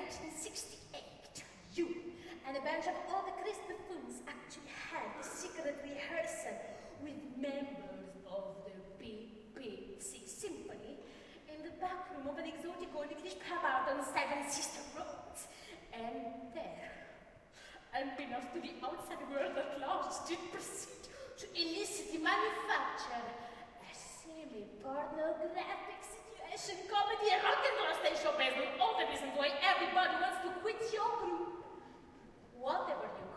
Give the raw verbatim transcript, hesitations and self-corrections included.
nineteen sixty-eight, you and a bunch of all the Chris buffoons actually had a secret rehearsal with members of the B B C Symphony in the back room of an exotic old English pub out on Seven Sister Roads. And there, unbeknownst to the outside world at large, did proceed to illicitly manufacture a semi-pornographic situation comedy and rock and roll stage show based on all the reasons why everybody wants to quit your group. Whatever you